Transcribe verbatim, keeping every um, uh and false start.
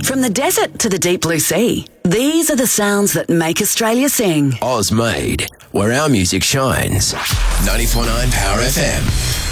From the desert to the deep blue sea, these are the sounds that make Australia sing. Oz made, where our music shines. ninety-four point nine Power F M.